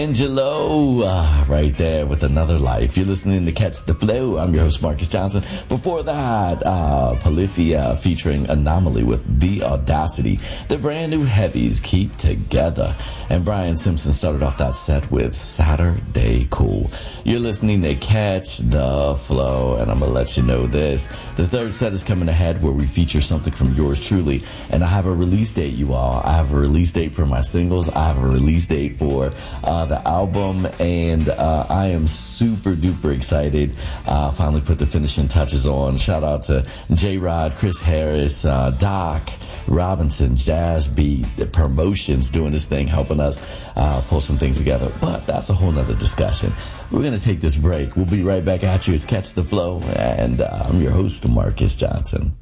Angelo, right there with Another Life. You're listening to Catch the Flow. I'm your host, Marcus Johnson. Before that, Polyphia featuring Anomaly with The Audacity. The brand new heavies, Keep Together. And Brian Simpson started off that set with Saturday Cool. You're listening to Catch the Flow, and I'm going to let you know this. The third set is coming ahead where we feature something from yours truly. And I have a release date, you all. I have a release date for my singles. I have a release date for the album, and I am super duper excited. Finally put the finishing touches on. Shout out to J-Rod, Chris Harris, Doc Robinson, Jazz Beat, the Promotions doing this thing, helping us pull some things together. But that's a whole nother discussion. We're going to take this break. We'll be right back at you. It's Catch the Flow, and I'm your host, Marcus Johnson.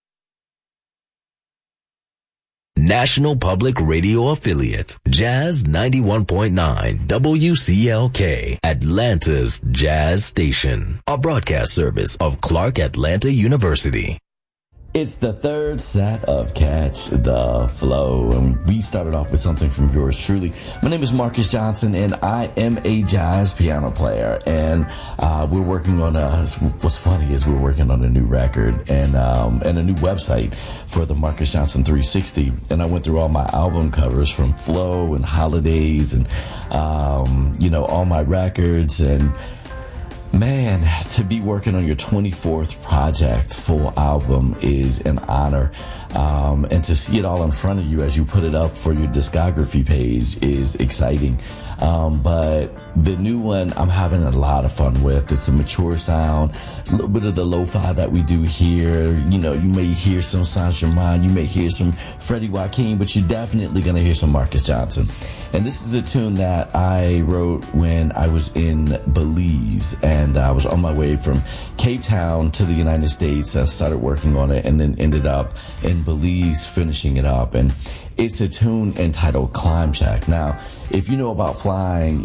National Public Radio affiliate, Jazz 91.9 WCLK, Atlanta's Jazz Station, a broadcast service of Clark Atlanta University. It's the third set of Catch the Flow, and we started off with something from yours truly. My name is Marcus Johnson, and I am a jazz piano player, and we're working on what's funny is we're working on a new record and a new website for the Marcus Johnson 360, and I went through all my album covers from Flow and Holidays and all my records, and man, to be working on your 24th project, full album, is an honor. And to see it all in front of you as you put it up for your discography page is exciting. But the new one I'm having a lot of fun with. It's a mature sound, a little bit of the lo-fi that we do here. You may hear some Saint-Germain, you may hear some Freddie Joaquin, but you're definitely going to hear some Marcus Johnson. And this is a tune that I wrote when I was in Belize, and I was on my way from Cape Town to the United States. I started working on it and then ended up in Belize finishing it up. And it's a tune entitled Climb Check. Now, if you know about flying,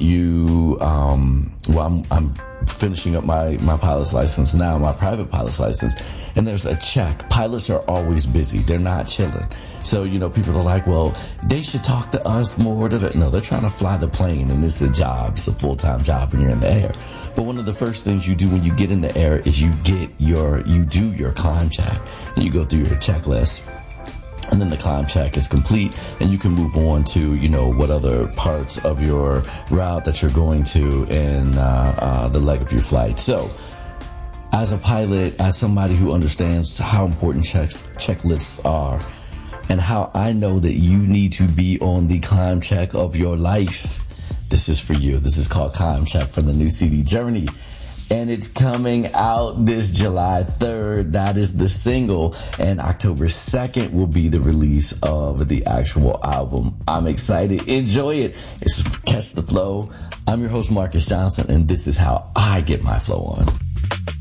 I'm finishing up my pilot's license now, my private pilot's license, and there's a check. Pilots are always busy. They're not chilling. So, people are like, well, they should talk to us more. No, they're trying to fly the plane, and it's a job. It's a full-time job when you're in the air. But one of the first things you do when you get in the air is you do your climb check, and you go through your checklist. And then the climb check is complete, and you can move on to, what other parts of your route that you're going to in the leg of your flight. So, as a pilot, as somebody who understands how important checklists are, and how I know that you need to be on the climb check of your life, this is for you. This is called Climb Check from the new CD Journey. And it's coming out this July 3rd. That is the single. And October 2nd will be the release of the actual album. I'm excited. Enjoy it. It's Catch the Flow. I'm your host, Marcus Johnson, and this is how I get my flow on.